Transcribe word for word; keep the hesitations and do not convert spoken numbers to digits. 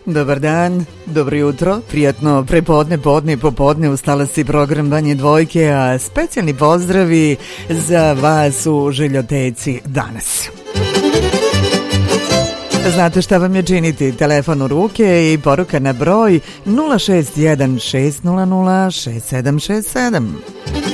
Dobar dan, dobro jutro, prijatno prepodne, podne i popodne, ustala si program Banje dvojke, a specijalni pozdravi za vas u Željoteci danas. Znate šta vam je činiti, telefon u ruke i poruka na broj nula šest jedan šest nula nula šest sedam šest sedam.